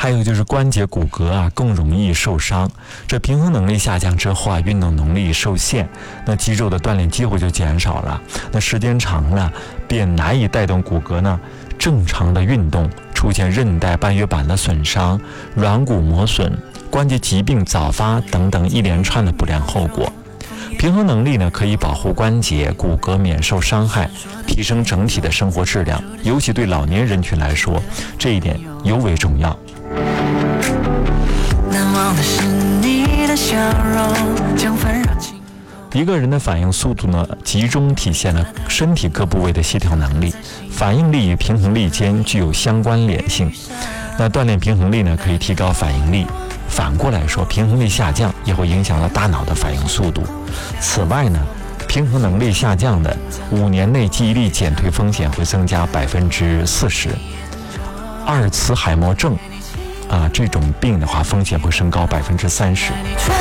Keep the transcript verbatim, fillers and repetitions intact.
还有就是关节骨骼啊更容易受伤，这平衡能力下降之后啊，运动能力受限，那肌肉的锻炼机会就减少了，那时间长了便难以带动骨骼呢正常的运动，出现韧带半月板的损伤、软骨磨损、关节疾病早发等等一连串的不良后果。平衡能力呢，可以保护关节骨骼免受伤害，提升整体的生活质量，尤其对老年人群来说，这一点尤为重要。难忘的是你的笑容，将纷扰情。一个人的反应速度呢，集中体现了身体各部位的协调能力，反应力与平衡力间具有相关联性。那锻炼平衡力呢，可以提高反应力。反过来说，平衡力下降也会影响到大脑的反应速度。此外呢，平衡能力下降的五年内记忆力减退风险会增加百分之四十。阿尔茨海默症啊，这种病的话，风险会升高百分之三十。